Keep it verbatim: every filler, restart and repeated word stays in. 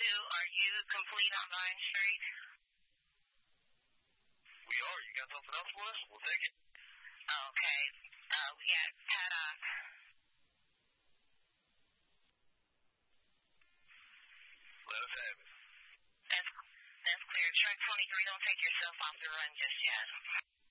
two, are you complete on Vine Street? We are. You got something else for us? We'll take it. Okay. Uh, we got paddock. Let us have it. That's, that's clear. Truck twenty-three, don't take yourself off the run just yet.